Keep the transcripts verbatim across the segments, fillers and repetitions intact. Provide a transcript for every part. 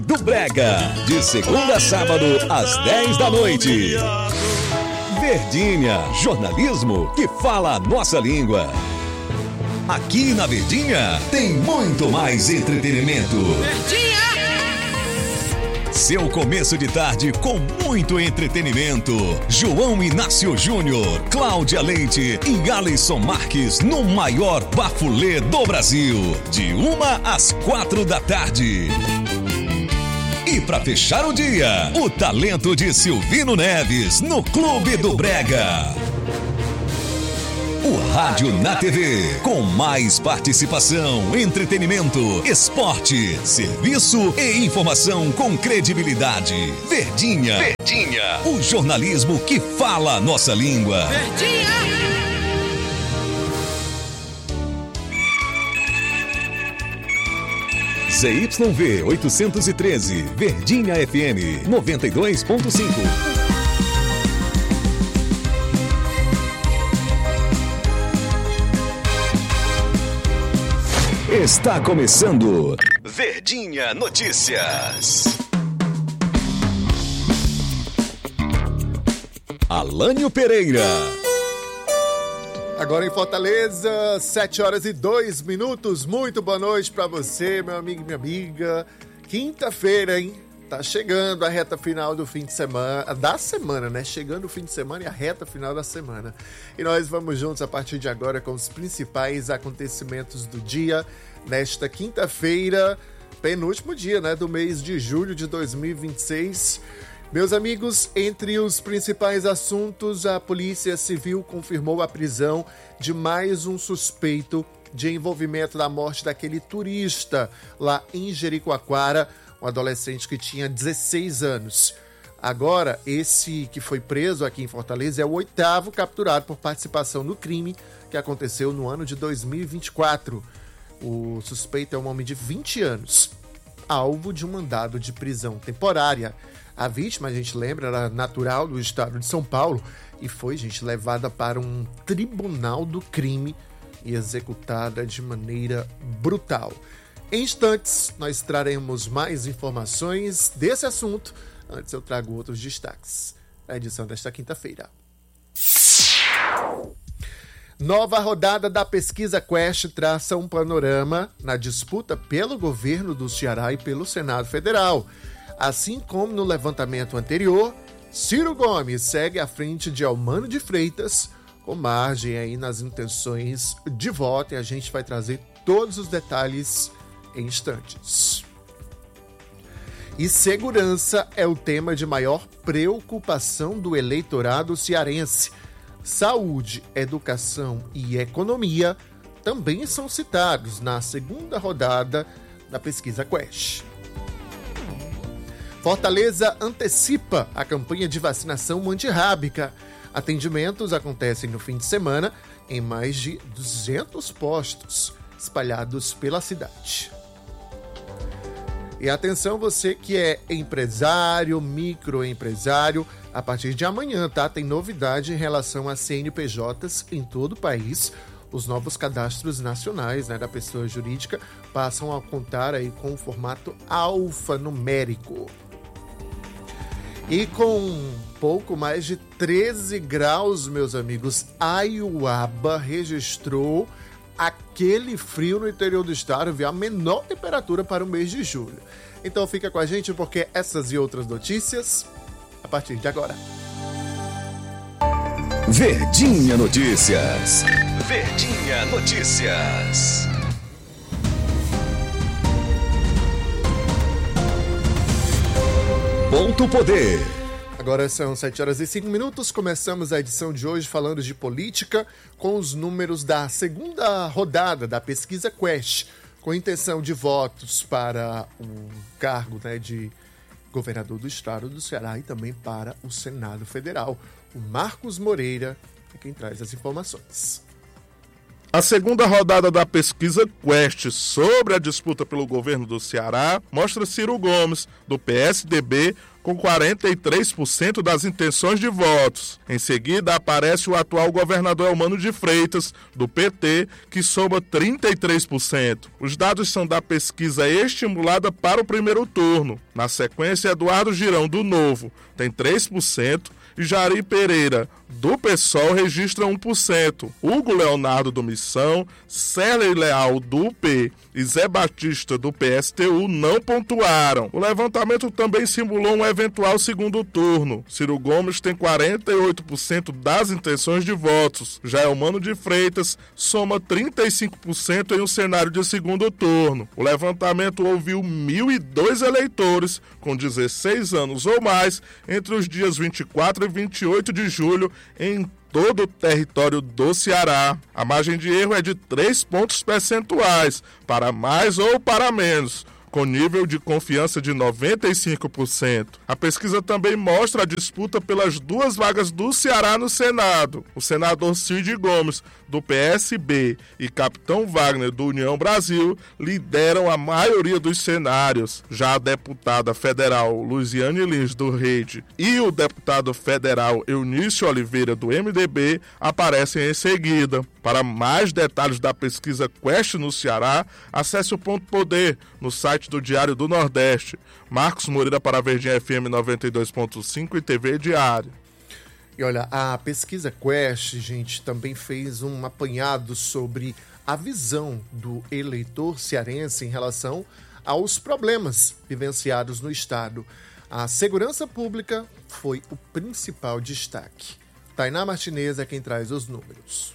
do Brega, de segunda a sábado, às dez da noite. Verdinha, jornalismo que fala a nossa língua. Aqui na Verdinha tem muito mais entretenimento. Verdinha! Seu começo de tarde com muito entretenimento. João Inácio Júnior, Cláudia Leite e Alisson Marques no maior bafulê do Brasil. De uma às quatro da tarde. E para fechar o dia, o talento de Silvino Neves no Clube do Brega. O rádio na T V, com mais participação, entretenimento, esporte, serviço e informação com credibilidade. Verdinha, Verdinha, o jornalismo que fala a nossa língua. Verdinha! Z Y V oitocentos e treze, Verdinha F M noventa e dois ponto cinco. Está começando Verdinha Notícias. Alânio Pereira. Agora em Fortaleza, sete horas e dois minutos. Muito boa noite para você, meu amigo e minha amiga. Quinta-feira, hein? Tá chegando a reta final do fim de semana, da semana, né? Chegando o fim de semana e a reta final da semana. E nós vamos juntos a partir de agora com os principais acontecimentos do dia, nesta quinta-feira, penúltimo dia, né? Do mês de julho de dois mil e vinte e seis. Meus amigos, entre os principais assuntos, a Polícia Civil confirmou a prisão de mais um suspeito de envolvimento na morte daquele turista lá em Jericoacoara, um adolescente que tinha dezesseis anos. Agora, esse que foi preso aqui em Fortaleza é o oitavo capturado por participação no crime que aconteceu no ano de dois mil e vinte e quatro. O suspeito é um homem de vinte anos, alvo de um mandado de prisão temporária. A vítima, a gente lembra, era natural do estado de São Paulo e foi, gente, levada para um tribunal do crime e executada de maneira brutal. Em instantes, nós traremos mais informações desse assunto. Antes eu trago outros destaques. A edição desta quinta-feira. Nova rodada da pesquisa Quest traça um panorama na disputa pelo governo do Ceará e pelo Senado Federal. Assim como no levantamento anterior, Ciro Gomes segue à frente de Eumano de Freitas, com margem aí nas intenções de voto, e a gente vai trazer todos os detalhes em instantes. E segurança é o tema de maior preocupação do eleitorado cearense. Saúde, educação e economia também são citados na segunda rodada da pesquisa Quest. Fortaleza antecipa a campanha de vacinação antirrábica. Atendimentos acontecem no fim de semana em mais de duzentos postos espalhados pela cidade. E atenção, você que é empresário, microempresário, a partir de amanhã, tá? Tem novidade em relação a C N P Js em todo o país. Os novos cadastros nacionais, né, da pessoa jurídica passam a contar aí com o formato alfanumérico. E com pouco mais de treze graus, meus amigos, Aiuaba registrou aquele frio no interior do estado, viu? A menor temperatura para o mês de julho. Então fica com a gente porque essas e outras notícias a partir de agora. Verdinha Notícias. Verdinha Notícias. Ponto Poder. Agora são sete horas e cinco minutos. Começamos a edição de hoje falando de política com os números da segunda rodada da pesquisa Quest, com intenção de votos para o cargo, né, de governador do estado do Ceará e também para o Senado Federal. O Marcos Moreira é quem traz as informações. A segunda rodada da pesquisa Quest sobre a disputa pelo governo do Ceará mostra Ciro Gomes, do P S D B, com quarenta e três por cento das intenções de votos. Em seguida, aparece o atual governador Eumano de Freitas, do P T, que soma trinta e três por cento. Os dados são da pesquisa estimulada para o primeiro turno. Na sequência, Eduardo Girão, do Novo, tem três por cento, e Jari Pereira, do PSOL, registra um por cento. Hugo Leonardo, do Missão, Célio Leal, do U P e Zé Batista, do P S T U, não pontuaram. O levantamento também simulou um eventual segundo turno. Ciro Gomes tem quarenta e oito por cento das intenções de votos. Já Eumano de Freitas soma trinta e cinco por cento em um cenário de segundo turno. O levantamento ouviu mil e dois eleitores com dezesseis anos ou mais entre os dias vinte e quatro e vinte e oito de julho em todo o território do Ceará. A margem de erro é de três pontos percentuais, para mais ou para menos, com nível de confiança de noventa e cinco por cento. A pesquisa também mostra a disputa pelas duas vagas do Ceará no Senado. O senador Cid Gomes, do P S B, e Capitão Wagner, do União Brasil, lideram a maioria dos cenários. Já a deputada federal Luiziane Lins, do Rede, e o deputado federal Eunício Oliveira, do M D B, aparecem em seguida. Para mais detalhes da pesquisa Quest no Ceará, acesse o Ponto Poder no site do Diário do Nordeste. Marcos Moreira para a Verdinha F M noventa e dois ponto cinco e T V Diário. E olha, a pesquisa Quest, gente, também fez um apanhado sobre a visão do eleitor cearense em relação aos problemas vivenciados no estado. A segurança pública foi o principal destaque. Tainá Martinez é quem traz os números.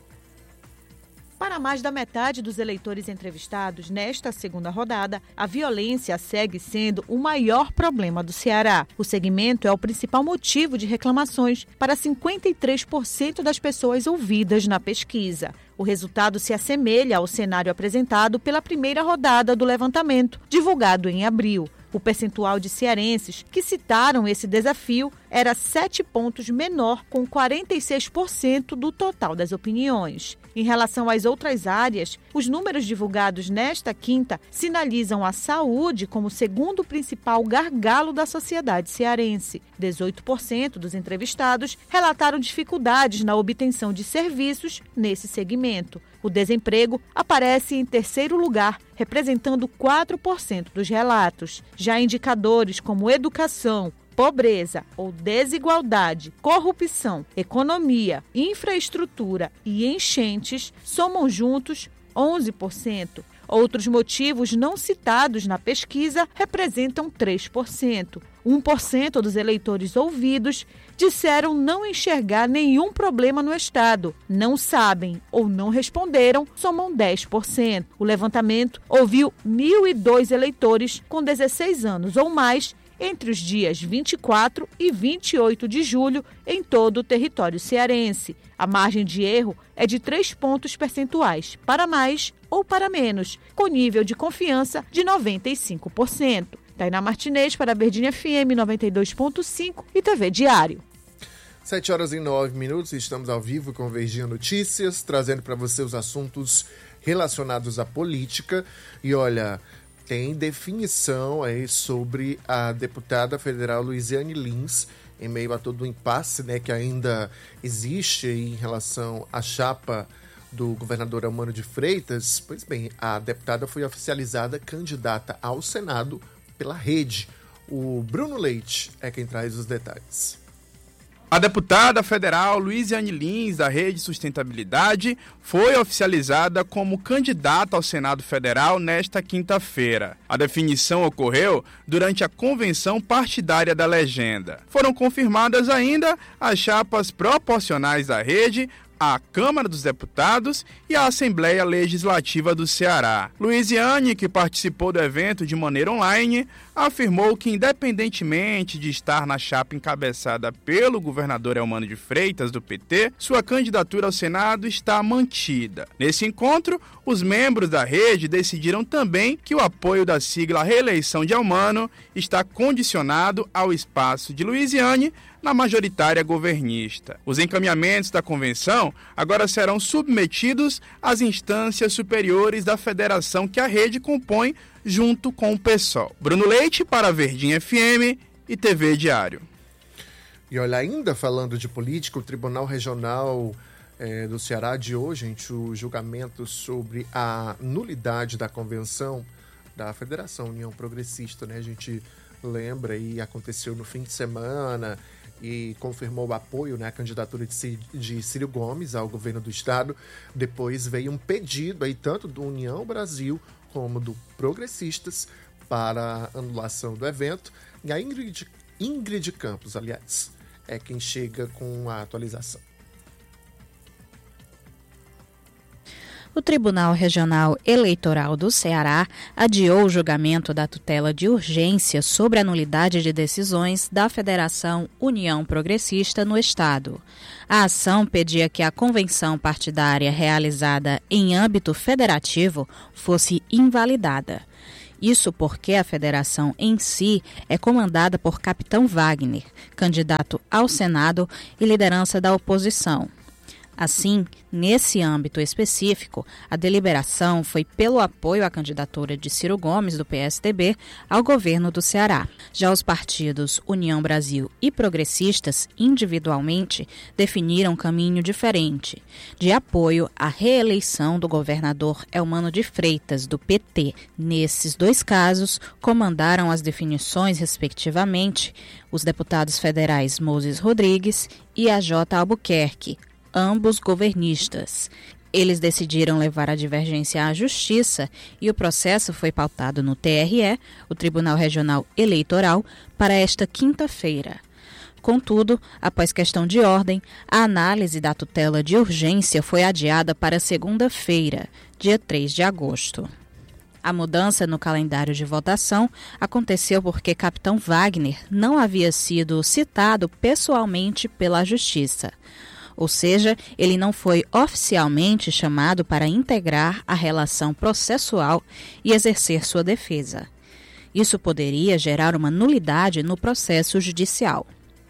Para mais da metade dos eleitores entrevistados nesta segunda rodada, a violência segue sendo o maior problema do Ceará. O segmento é o principal motivo de reclamações para cinquenta e três por cento das pessoas ouvidas na pesquisa. O resultado se assemelha ao cenário apresentado pela primeira rodada do levantamento, divulgado em abril. O percentual de cearenses que citaram esse desafio era sete pontos menor, com quarenta e seis por cento do total das opiniões. Em relação às outras áreas, os números divulgados nesta quinta sinalizam a saúde como o segundo principal gargalo da sociedade cearense. dezoito por cento dos entrevistados relataram dificuldades na obtenção de serviços nesse segmento. O desemprego aparece em terceiro lugar, representando quatro por cento dos relatos. Já indicadores como educação, pobreza ou desigualdade, corrupção, economia, infraestrutura e enchentes somam juntos onze por cento. Outros motivos não citados na pesquisa representam três por cento. um por cento dos eleitores ouvidos disseram não enxergar nenhum problema no estado. Não sabem ou não responderam, somam dez por cento. O levantamento ouviu mil e dois eleitores com dezesseis anos ou mais entre os dias vinte e quatro e vinte e oito de julho em todo o território cearense. A margem de erro é de três pontos percentuais, para mais ou para menos, com nível de confiança de noventa e cinco por cento. Tainá Martinez para a Verdinha F M noventa e dois ponto cinco e T V Diário. sete horas e nove minutos, estamos ao vivo com Verdinha Notícias, trazendo para você os assuntos relacionados à política. E olha, tem definição aí sobre a deputada federal Luiziane Lins, em meio a todo o impasse, né, que ainda existe aí em relação à chapa do governador Eumano de Freitas. Pois bem, a deputada foi oficializada candidata ao Senado pela Rede. O Bruno Leite é quem traz os detalhes. A deputada federal Luiziane Lins, da Rede Sustentabilidade, foi oficializada como candidata ao Senado Federal nesta quinta-feira. A definição ocorreu durante a convenção partidária da legenda. Foram confirmadas ainda as chapas proporcionais da Rede, a Câmara dos Deputados e a Assembleia Legislativa do Ceará. Luiziane, que participou do evento de maneira online, afirmou que, independentemente de estar na chapa encabeçada pelo governador Eumano de Freitas, do P T, sua candidatura ao Senado está mantida. Nesse encontro, os membros da rede decidiram também que o apoio da sigla Reeleição de Eumano está condicionado ao espaço de Luiziane na majoritária governista. Os encaminhamentos da convenção agora serão submetidos às instâncias superiores da federação que a rede compõe junto com o PSOL. Bruno Leite para a Verdinha F M, e T V Diário. E olha, ainda falando de política, o Tribunal Regional é, do Ceará adiou, gente, o julgamento sobre a nulidade da convenção da Federação União Progressista, né? A gente lembra e aconteceu no fim de semana e confirmou o apoio, né, à candidatura de, de Ciro Gomes ao governo do estado. Depois veio um pedido aí tanto do União Brasil como do Progressistas para anulação do evento. E a Ingrid, Ingrid Campos, aliás, é quem chega com a atualização. O Tribunal Regional Eleitoral do Ceará adiou o julgamento da tutela de urgência sobre a nulidade de decisões da Federação União Progressista no Estado. A ação pedia que a convenção partidária realizada em âmbito federativo fosse invalidada. Isso porque a federação em si é comandada por Capitão Wagner, candidato ao Senado e liderança da oposição. Assim, nesse âmbito específico, a deliberação foi pelo apoio à candidatura de Ciro Gomes, do P S D B, ao governo do Ceará. Já os partidos União Brasil e Progressistas, individualmente, definiram um caminho diferente, de apoio à reeleição do governador Elmano de Freitas, do P T. Nesses dois casos, comandaram as definições, respectivamente, os deputados federais Moses Rodrigues e A J Albuquerque, ambos governistas. Eles decidiram levar a divergência à Justiça e o processo foi pautado no T R E, o Tribunal Regional Eleitoral, para esta quinta-feira. Contudo, após questão de ordem, a análise da tutela de urgência foi adiada para segunda-feira, dia três de agosto. A mudança no calendário de votação aconteceu porque Capitão Wagner não havia sido citado pessoalmente pela Justiça. Ou seja, ele não foi oficialmente chamado para integrar a relação processual e exercer sua defesa. Isso poderia gerar uma nulidade no processo judicial.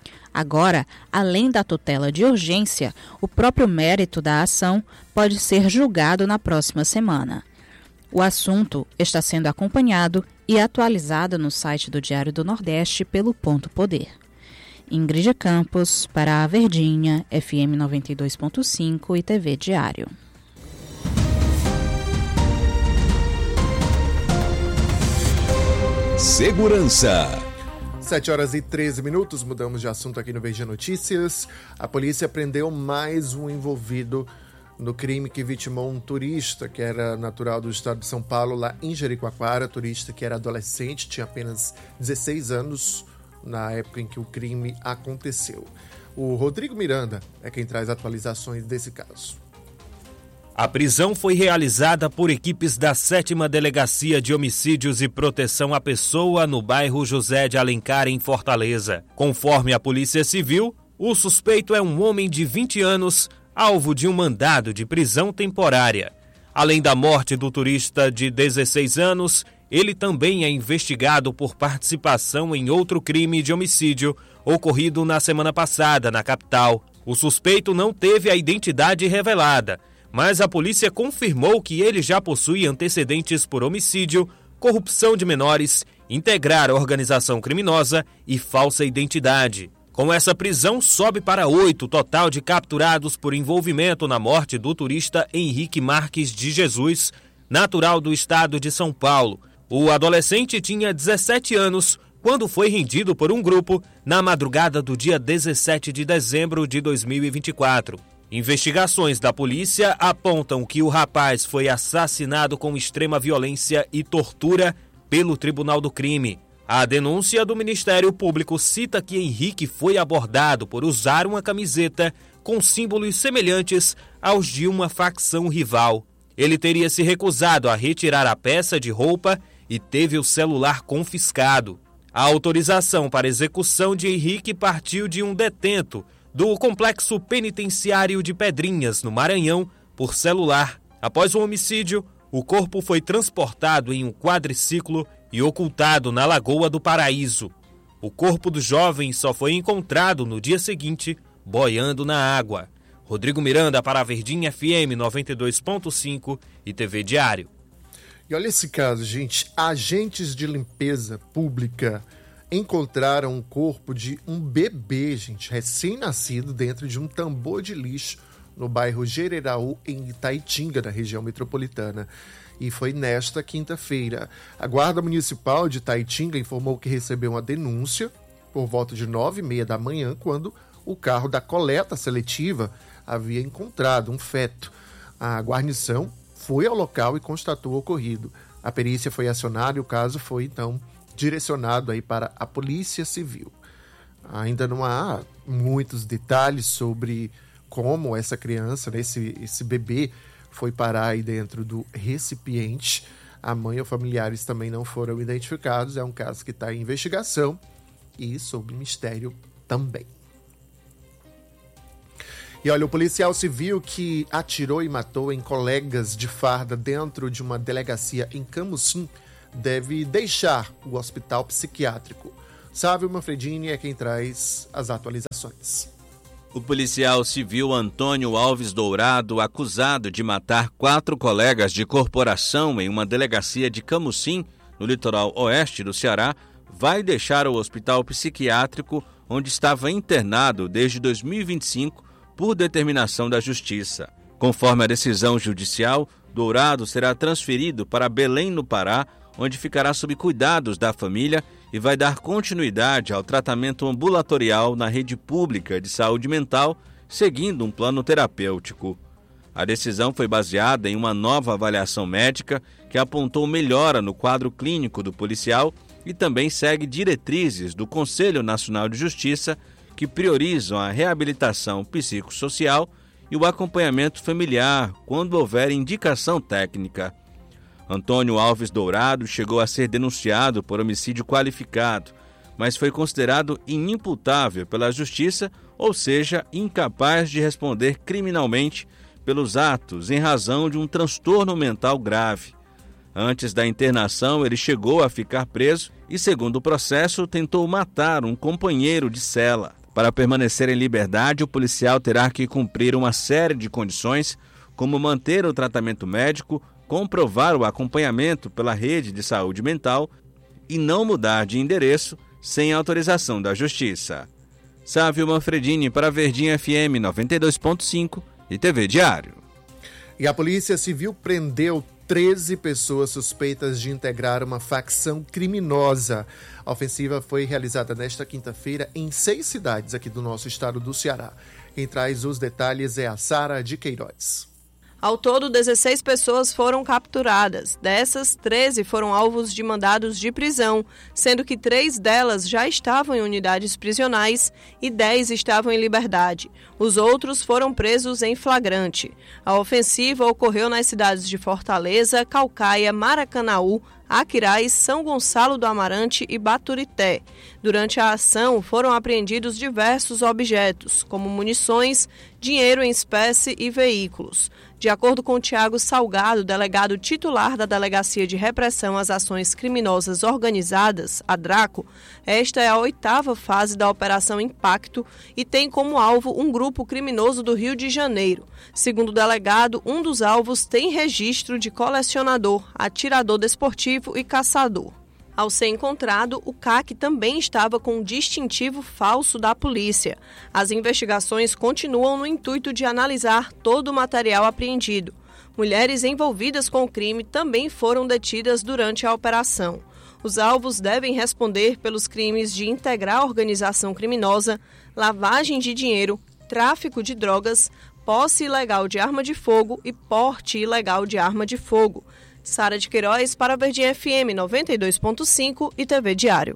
Agora, além da tutela de urgência, o próprio mérito da ação pode ser julgado na próxima semana. O assunto está sendo acompanhado e atualizado no site do Diário do Nordeste pelo Ponto Poder. Ingrid Campos, para a Verdinha, F M noventa e dois ponto cinco e T V Diário. Segurança. sete horas e treze minutos, mudamos de assunto aqui no Verdinha Notícias. A polícia prendeu mais um envolvido no crime que vitimou um turista que era natural do estado de São Paulo, lá em Jericoacoara. Turista que era adolescente, tinha apenas dezesseis anos na época em que o crime aconteceu. O Rodrigo Miranda é quem traz atualizações desse caso. A prisão foi realizada por equipes da sétima Delegacia de Homicídios e Proteção à Pessoa no bairro José de Alencar, em Fortaleza. Conforme a Polícia Civil, o suspeito é um homem de vinte anos, alvo de um mandado de prisão temporária. Além da morte do turista de dezesseis anos, ele também é investigado por participação em outro crime de homicídio ocorrido na semana passada na capital. O suspeito não teve a identidade revelada, mas a polícia confirmou que ele já possui antecedentes por homicídio, corrupção de menores, integrar organização criminosa e falsa identidade. Com essa prisão, sobe para oito o total de capturados por envolvimento na morte do turista Henrique Marques de Jesus, natural do estado de São Paulo. O adolescente tinha dezessete anos quando foi rendido por um grupo na madrugada do dia dezessete de dezembro de dois mil e vinte e quatro. Investigações da polícia apontam que o rapaz foi assassinado com extrema violência e tortura pelo Tribunal do Crime. A denúncia do Ministério Público cita que Henrique foi abordado por usar uma camiseta com símbolos semelhantes aos de uma facção rival. Ele teria se recusado a retirar a peça de roupa e teve o celular confiscado. A autorização para execução de Henrique partiu de um detento do Complexo Penitenciário de Pedrinhas, no Maranhão, por celular. Após o homicídio, o corpo foi transportado em um quadriciclo e ocultado na Lagoa do Paraíso. O corpo do jovem só foi encontrado no dia seguinte, boiando na água. Rodrigo Miranda para a Verdinha F M noventa e dois ponto cinco e T V Diário. E olha esse caso, gente. Agentes de limpeza pública encontraram o corpo de um bebê, gente, recém-nascido, dentro de um tambor de lixo no bairro Jereraú, em Itaitinga, na região metropolitana. E foi nesta quinta-feira. A Guarda Municipal de Itaitinga informou que recebeu uma denúncia por volta de nove e meia da manhã, quando o carro da coleta seletiva havia encontrado um feto. A guarnição foi ao local e constatou o ocorrido. A perícia foi acionada e o caso foi, então, direcionado aí para a Polícia Civil. Ainda não há muitos detalhes sobre como essa criança, né, esse, esse bebê, foi parar aí dentro do recipiente. A mãe ou familiares também não foram identificados. É um caso que está em investigação e sob mistério também. E olha, o policial civil que atirou e matou em colegas de farda dentro de uma delegacia em Camusim deve deixar o hospital psiquiátrico. Sávio Manfredini é quem traz as atualizações. O policial civil Antônio Alves Dourado, acusado de matar quatro colegas de corporação em uma delegacia de Camusim, no litoral oeste do Ceará, vai deixar o hospital psiquiátrico onde estava internado desde dois mil e vinte e cinco por determinação da Justiça. Conforme a decisão judicial, Dourado será transferido para Belém, no Pará, onde ficará sob cuidados da família e vai dar continuidade ao tratamento ambulatorial na rede pública de saúde mental, seguindo um plano terapêutico. A decisão foi baseada em uma nova avaliação médica que apontou melhora no quadro clínico do policial e também segue diretrizes do Conselho Nacional de Justiça, que priorizam a reabilitação psicossocial e o acompanhamento familiar quando houver indicação técnica. Antônio Alves Dourado chegou a ser denunciado por homicídio qualificado, mas foi considerado inimputável pela Justiça, ou seja, incapaz de responder criminalmente pelos atos em razão de um transtorno mental grave. Antes da internação, ele chegou a ficar preso e, segundo o processo, tentou matar um companheiro de cela. Para permanecer em liberdade, o policial terá que cumprir uma série de condições, como manter o tratamento médico, comprovar o acompanhamento pela rede de saúde mental e não mudar de endereço sem autorização da Justiça. Sávio Manfredini para Verdinha F M noventa e dois ponto cinco e T V Diário. E a Polícia Civil prendeu treze pessoas suspeitas de integrar uma facção criminosa. A ofensiva foi realizada nesta quinta-feira em seis cidades aqui do nosso estado do Ceará. Quem traz os detalhes é a Sara de Queiroz. Ao todo, dezesseis pessoas foram capturadas. Dessas, treze foram alvos de mandados de prisão, sendo que três delas já estavam em unidades prisionais e dez estavam em liberdade. Os outros foram presos em flagrante. A ofensiva ocorreu nas cidades de Fortaleza, Caucaia, Maracanaú, Aquiraz, São Gonçalo do Amarante e Baturité. Durante a ação, foram apreendidos diversos objetos, como munições, dinheiro em espécie e veículos. De acordo com Tiago Salgado, delegado titular da Delegacia de Repressão às Ações Criminosas Organizadas, a DRACO, esta é a oitava fase da Operação Impacto e tem como alvo um grupo criminoso do Rio de Janeiro. Segundo o delegado, um dos alvos tem registro de colecionador, atirador desportivo e caçador. Ao ser encontrado, o C A C também estava com um distintivo falso da polícia. As investigações continuam no intuito de analisar todo o material apreendido. Mulheres envolvidas com o crime também foram detidas durante a operação. Os alvos devem responder pelos crimes de integrar organização criminosa, lavagem de dinheiro, tráfico de drogas, posse ilegal de arma de fogo e porte ilegal de arma de fogo. Sara de Queiroz para a Verdinha F M noventa e dois ponto cinco e T V Diário.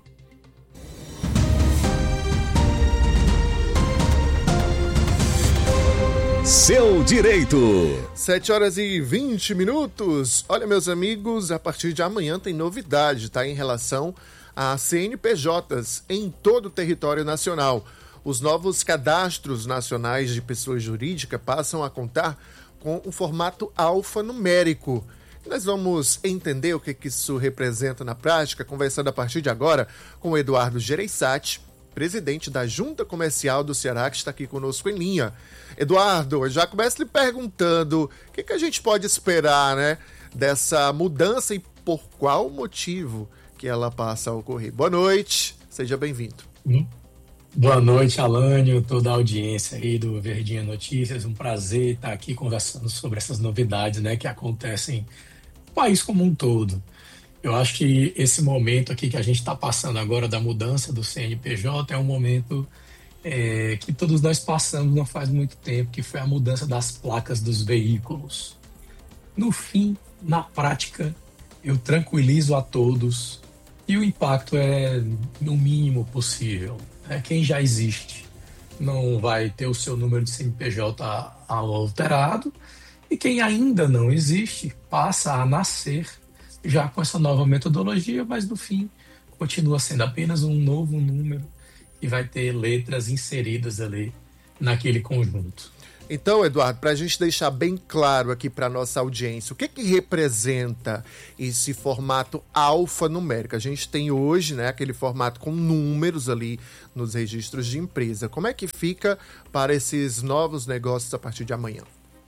Seu direito. sete horas e vinte minutos. Olha, meus amigos, a partir de amanhã tem novidade, tá? Em relação a C N P Js em todo o território nacional. Os novos cadastros nacionais de pessoa jurídica passam a contar com um formato alfanumérico. Nós vamos entender o que isso representa na prática, conversando a partir de agora com o Eduardo Gereissati, presidente da Junta Comercial do Ceará, que está aqui conosco em linha. Eduardo, eu já começo lhe perguntando o que, que a gente pode esperar, né, dessa mudança e por qual motivo que ela passa a ocorrer. Boa noite, Seja bem-vindo. Hum. Boa noite, Alânio, toda a audiência aí do Verdinha Notícias. Um prazer estar aqui conversando sobre essas novidades, né, que acontecem no país como um todo. Eu acho que esse momento aqui que a gente está passando agora da mudança do C N P J é um momento é, que todos nós passamos não faz muito tempo, que foi a mudança das placas dos veículos. No fim, na prática, eu tranquilizo a todos e o impacto é no mínimo possível. É, quem já existe não vai ter o seu número de C N P J alterado, e quem ainda não existe passa a nascer já com essa nova metodologia, mas no fim continua sendo apenas um novo número e vai ter letras inseridas ali naquele conjunto. Então, Eduardo, para a gente deixar bem claro aqui para a nossa audiência, o que que representa esse formato alfanumérico? A gente tem hoje, né, aquele formato com números ali nos registros de empresa. Como é que fica para esses novos negócios a partir de amanhã?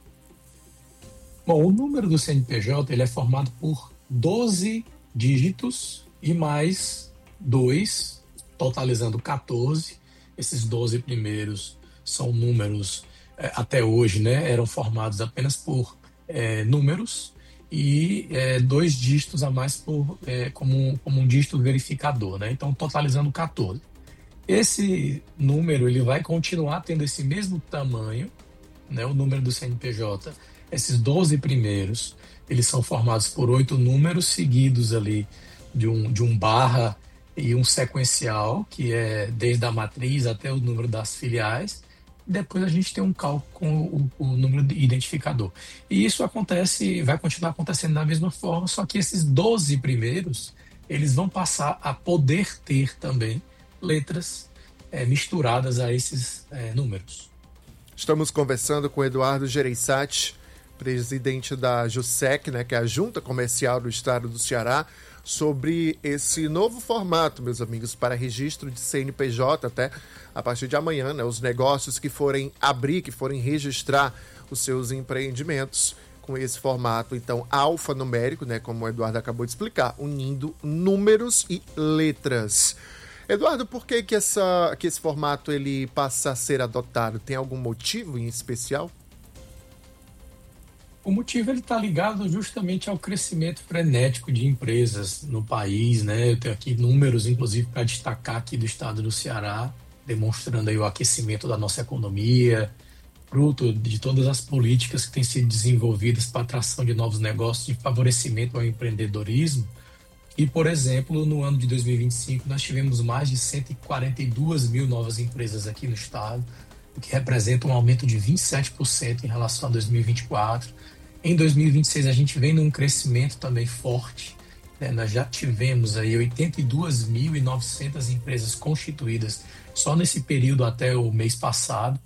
Bom, o número do C N P J ele é formado por doze dígitos e mais dois, totalizando quatorze. Esses doze primeiros são números... até hoje, né, eram formados apenas por é, números e é, dois dígitos a mais por, é, como, um, como um dígito verificador, né? Então, totalizando quatorze. Esse número ele vai continuar tendo esse mesmo tamanho, né, o número do C N P J. Esses doze primeiros, eles são formados por oito números seguidos ali de um, de um barra e um sequencial, que é desde a matriz até o número das filiais. Depois a gente tem um cálculo com o, o número de identificador. E isso acontece, vai continuar acontecendo da mesma forma, só que esses doze primeiros, eles vão passar a poder ter também letras é, misturadas a esses é, números. Estamos conversando com Eduardo Gereissati, presidente da JUSEC, né, que é a Junta Comercial do Estado do Ceará, sobre esse novo formato, meus amigos, para registro de C N P J até a partir de amanhã, né? Os negócios que forem abrir, que forem registrar os seus empreendimentos com esse formato, então, alfanumérico, né? Como o Eduardo acabou de explicar, unindo números e letras. Eduardo, por que que, essa, que esse formato ele passa a ser adotado? Tem algum motivo em especial? O motivo está ligado justamente ao crescimento frenético de empresas no país, né? Eu tenho aqui números, inclusive, para destacar aqui do estado do Ceará, demonstrando aí o aquecimento da nossa economia, fruto de todas as políticas que têm sido desenvolvidas para a atração de novos negócios, de favorecimento ao empreendedorismo. E, por exemplo, no ano de dois mil e vinte e cinco, nós tivemos mais de cento e quarenta e duas mil novas empresas aqui no estado, o que representa um aumento de vinte e sete por cento em relação a dois mil e vinte e quatro. Em dois mil e vinte e seis, a gente vem num crescimento também forte, né? Nós já tivemos aí oitenta e duas mil e novecentas empresas constituídas só nesse período até o mês passado.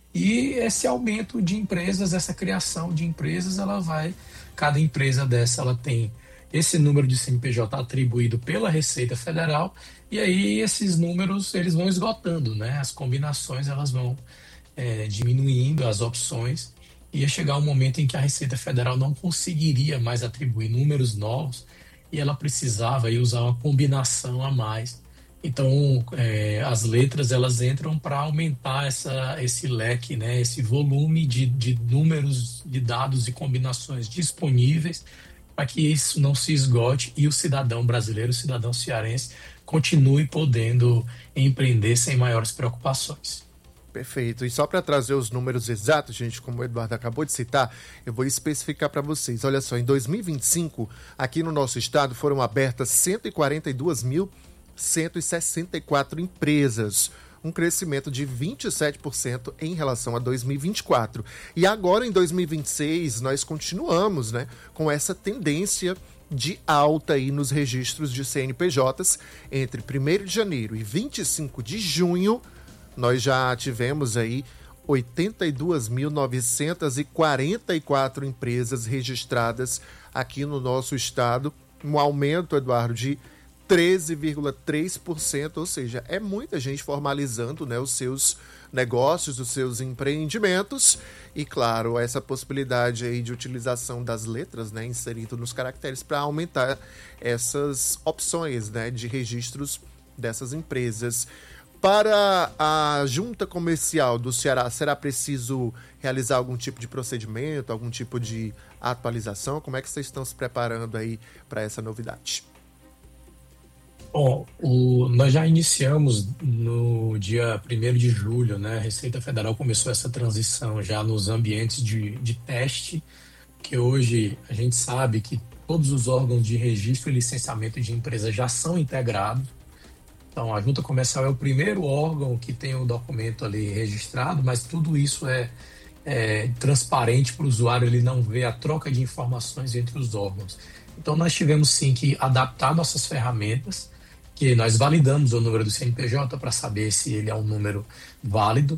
E esse aumento de empresas, essa criação de empresas, ela vai, cada empresa dessa, ela tem esse número de C N P J atribuído pela Receita Federal, e aí esses números, eles vão esgotando, né? As combinações, elas vão é, diminuindo, as opções. Ia chegar um momento em que a Receita Federal não conseguiria mais atribuir números novos e ela precisava aí usar uma combinação a mais. Então, é, as letras elas entram para aumentar essa, esse leque, né, esse volume de, de números, de dados e combinações disponíveis para que isso não se esgote e o cidadão brasileiro, o cidadão cearense, continue podendo empreender sem maiores preocupações. Perfeito. E só para trazer os números exatos, gente, como o Eduardo acabou de citar, eu vou especificar para vocês. Olha só, em dois mil e vinte e cinco, aqui no nosso estado, foram abertas cento e quarenta e duas mil cento e sessenta e quatro empresas, um crescimento de vinte e sete por cento em relação a dois mil e vinte e quatro. E agora, em dois mil e vinte e seis, nós continuamos, né, com essa tendência de alta aí nos registros de C N P Js. Entre primeiro de janeiro e vinte e cinco de junho, nós já tivemos aí oitenta e duas mil novecentas e quarenta e quatro empresas registradas aqui no nosso estado, um aumento, Eduardo, de treze vírgula três por cento, ou seja, é muita gente formalizando, né, os seus negócios, os seus empreendimentos, e claro, essa possibilidade aí de utilização das letras, né, inserido nos caracteres para aumentar essas opções, né, de registros dessas empresas. Para a junta comercial do Ceará, será preciso realizar algum tipo de procedimento, algum tipo de atualização? Como é que vocês estão se preparando aí para essa novidade? Bom, o, nós já iniciamos no dia primeiro de julho, né? A Receita Federal começou essa transição já nos ambientes de, de teste, que hoje a gente sabe que todos os órgãos de registro e licenciamento de empresas já são integrados. Então, a junta comercial é o primeiro órgão que tem o documento ali registrado, mas tudo isso é, é transparente para o usuário, ele não vê a troca de informações entre os órgãos. Então, nós tivemos sim que adaptar nossas ferramentas, que nós validamos o número do C N P J para saber se ele é um número válido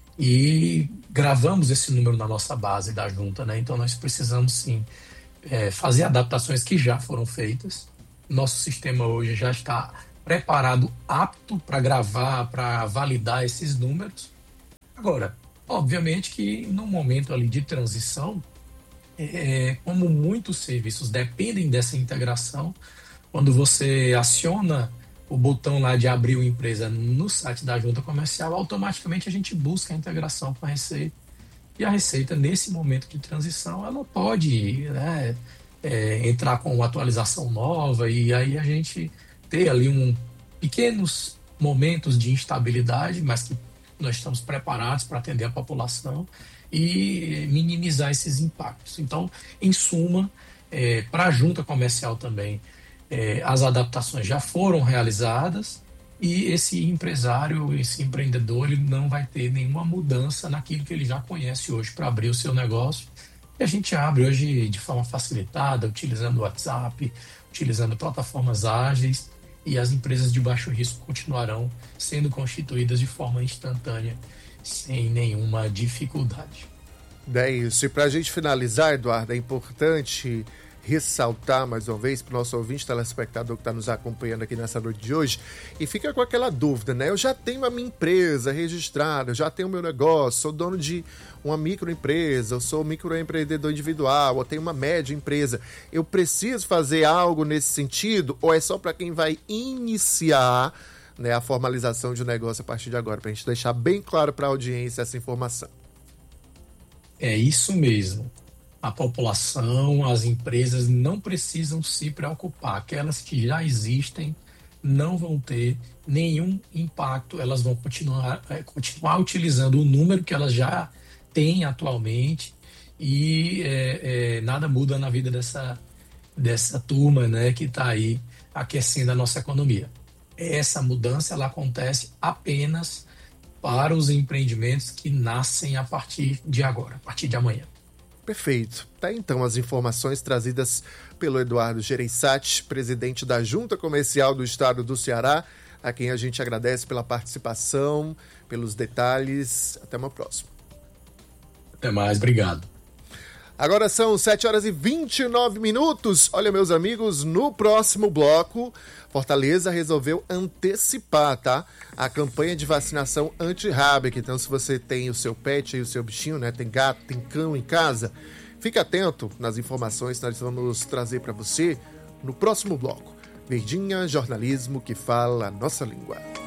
e gravamos esse número na nossa base da junta, né? Então, nós precisamos sim é, fazer adaptações que já foram feitas. Nosso sistema hoje já está preparado, apto para gravar, para validar esses números. Agora, obviamente que no momento ali de transição, é, como muitos serviços dependem dessa integração, quando você aciona o botão lá de abrir uma empresa no site da junta comercial, automaticamente a gente busca a integração com a Receita. E a Receita, nesse momento de transição, ela pode, né, é, entrar com uma atualização nova e aí a gente ter ali um pequenos momentos de instabilidade, mas que nós estamos preparados para atender a população e minimizar esses impactos. Então, em suma, é, para a junta comercial também, é, as adaptações já foram realizadas e esse empresário, esse empreendedor, ele não vai ter nenhuma mudança naquilo que ele já conhece hoje para abrir o seu negócio. E a gente abre hoje de forma facilitada, utilizando o WhatsApp, utilizando plataformas ágeis, e as empresas de baixo risco continuarão sendo constituídas de forma instantânea, sem nenhuma dificuldade. É isso. E para a gente finalizar, Eduardo, é importante ressaltar mais uma vez para o nosso ouvinte telespectador que está nos acompanhando aqui nessa noite de hoje e fica com aquela dúvida, né? Eu já tenho a minha empresa registrada, eu já tenho o meu negócio, sou dono de uma microempresa, eu sou microempreendedor individual, eu tenho uma média empresa. Eu preciso fazer algo nesse sentido ou é só para quem vai iniciar, né, a formalização de um negócio a partir de agora? Para a gente deixar bem claro para a audiência essa informação. É isso mesmo. A população, as empresas não precisam se preocupar. Aquelas que já existem não vão ter nenhum impacto. Elas vão continuar, é, continuar utilizando o número que elas já têm atualmente e é, é, nada muda na vida dessa, dessa turma, né, que está aí aquecendo a nossa economia. Essa mudança ela acontece apenas para os empreendimentos que nascem a partir de agora, a partir de amanhã. Perfeito. Tá então as informações trazidas pelo Eduardo Gereissati, presidente da Junta Comercial do Estado do Ceará, a quem a gente agradece pela participação, pelos detalhes. Até uma próxima. Até mais, obrigado. Agora são sete horas e vinte e nove minutos. Olha, meus amigos, no próximo bloco, Fortaleza resolveu antecipar, tá? A campanha de vacinação anti-rábica. Então, se você tem o seu pet aí, o seu bichinho, né? Tem gato, tem cão em casa, fique atento nas informações que nós vamos trazer para você no próximo bloco. Verdinha, jornalismo que fala a nossa língua.